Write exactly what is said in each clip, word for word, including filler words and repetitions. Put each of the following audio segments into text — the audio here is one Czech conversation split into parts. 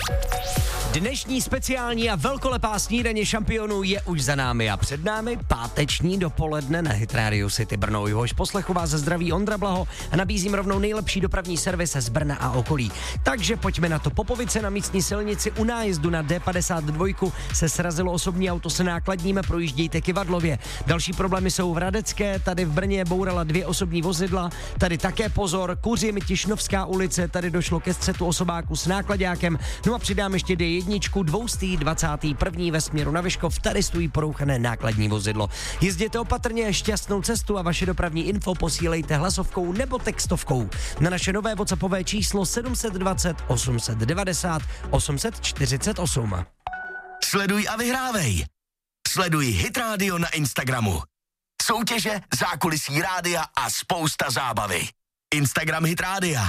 Dnešní speciální a velkolepá snídaně šampionů je už za námi a před námi páteční dopoledne na Hit Radio City Brno. Jehož poslechu vás zdraví Ondra Blaho a nabízím rovnou nejlepší dopravní servis z Brna a okolí. Takže pojďme na to. Popovice na místní silnici u nájezdu na D padesát dva se srazilo osobní auto se nákladním, projíždějte Kyvadlově. Další problémy jsou v Hradecké, tady v Brně bourala dvě osobní vozidla, tady také pozor, Kuřim, Tišnovská ulice, tady došlo ke střetu osobáku s nákladákem, no a přidám ještě D jedničku, dvoustý dvacátý první ve směru na Vyškov, tady stojí porouchané nákladní vozidlo. Jezděte opatrně, šťastnou cestu a vaše dopravní info posílejte hlasovkou nebo textovkou na naše nové WhatsAppové číslo sedm set dvacet osm set devadesát osm set čtyřicet osm. Sleduj a vyhrávej. Sleduj Hit Radio na Instagramu. Soutěže, zákulisí rádia a spousta zábavy. Instagram Hit Rádia.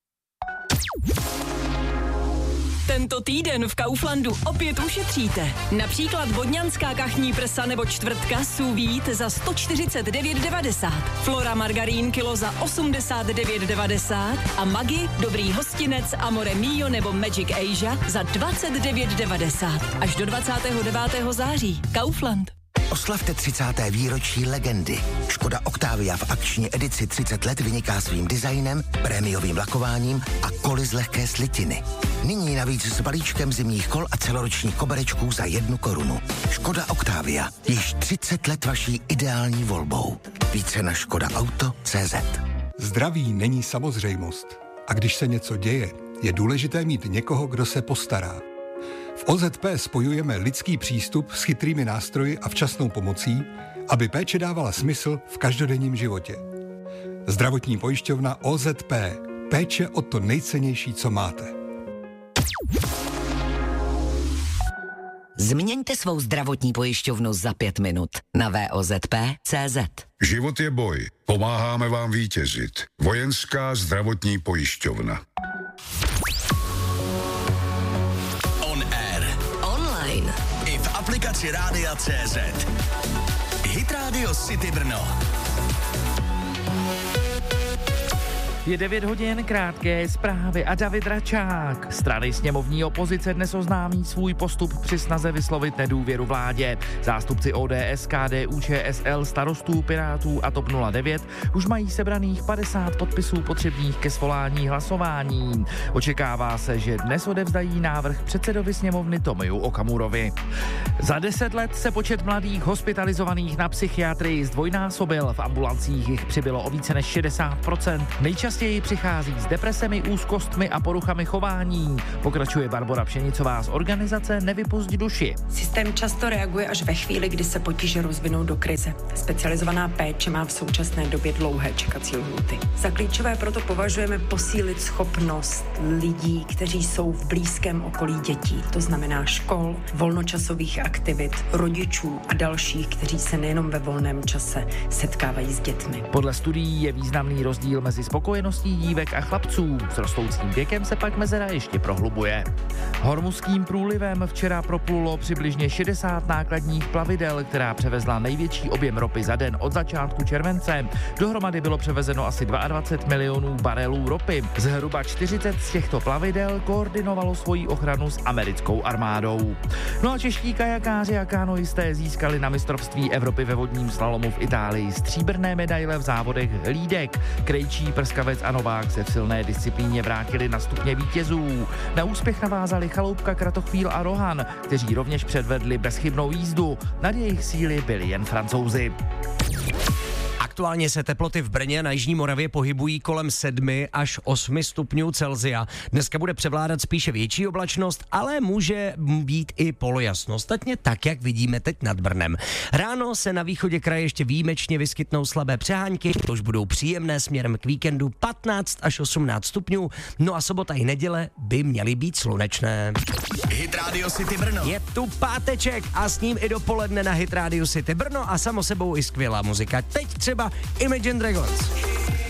Tento týden v Kauflandu opět ušetříte. Například vodňanská kachní prsa nebo čtvrtka sous vide za sto čtyřicet devět devadesát. Flora margarín kilo za osmdesát devět devadesát a Maggi, dobrý hostinec, Amore Mio nebo Magic Asia za dvacet devět devadesát. Až do dvacátého devátého září. Kaufland. Oslavte třicáté výročí legendy. Škoda Octavia v akční edici třicet let vyniká svým designem, prémiovým lakováním a koly z lehké slitiny. Nyní navíc s balíčkem zimních kol a celoročních koberečků za jednu korunu. Škoda Octavia. Již třicet let vaší ideální volbou. Více na škoda auto tečka cé zet. Zdraví není samozřejmost. A když se něco děje, je důležité mít někoho, kdo se postará. V O Z P spojujeme lidský přístup s chytrými nástroji a včasnou pomocí, aby péče dávala smysl v každodenním životě. Zdravotní pojišťovna O Z P. Péče o to nejcennější, co máte. Změňte svou zdravotní pojišťovnu za pět minut na V O Z P tečka cé zet. Život je boj. Pomáháme vám vítězit. Vojenská zdravotní pojišťovna. I v aplikaci Rádia tečka cé zet. Hit Radio City Brno. Je devět hodin, krátké zprávy a David Račák. Strany sněmovní opozice dnes oznámí svůj postup při snaze vyslovit nedůvěru vládě. Zástupci O D S, K D U, Č S L, Starostů, Pirátů a T O P nula devět už mají sebraných padesát podpisů potřebných ke svolání hlasování. Očekává se, že dnes odevzdají návrh předsedovi sněmovny Tomiu Okamurovi. Za deset let se počet mladých hospitalizovaných na psychiatrii zdvojnásobil, v ambulancích jich přibylo o více než šedesát procent. Nejčastěji přichází s depresemi, úzkostmi a poruchami chování. Pokračuje Barbora Pšenicová z organizace Nevypusť duši. Systém často reaguje až ve chvíli, kdy se potíže rozvinou do krize. Specializovaná péče má v současné době dlouhé čekací lhůty. Za klíčové proto považujeme posílit schopnost lidí, kteří jsou v blízkém okolí dětí. To znamená škol, volnočasových aktivit, rodičů a dalších, kteří se nejenom ve volném čase setkávají s dětmi. Podle studií je významný rozdíl mezi spokojeností dívek a chlapců. S rostoucím věkem se pak mezera ještě prohlubuje. Hormuzským průlivem včera proplulo přibližně šedesát nákladních plavidel, která převezla největší objem ropy za den od začátku července. Dohromady bylo převezeno asi dvacet dva milionů barelů ropy. Zhruba čtyřicet z těchto plavidel koordinovalo svoji ochranu s americkou armádou. No a čeští kajakáři a kanoisté získali na mistrovství Evropy ve vodním slalomu v Itálii stříbrné medaile v závodech hlídek. Krejčí, prskavec a Novák se v silné disciplíně vrátili na stupně vítězů. Na úspěch navázali Chaloupka, Kratochvíl a Rohan, kteří rovněž předvedli bezchybnou jízdu. Nad jejich síly byli jen Francouzi. Aktuálně se teploty v Brně na jižní Moravě pohybují kolem sedmi až osmi stupňů Celsia. Dneska bude převládat spíše větší oblačnost, ale může být i polojasno. Ostatně tak, jak vidíme teď nad Brnem. Ráno se na východě kraje ještě výjimečně vyskytnou slabé přehánky, to už budou příjemné směrem k víkendu patnáct až osmnáct stupňů, no a sobota i neděle by měly být slunečné. Hit Radio City Brno. Je tu páteček a s ním i dopoledne na Hit Radio City Brno a samo sebou i skvělá muzika. Teď třeba Imagine Dragons.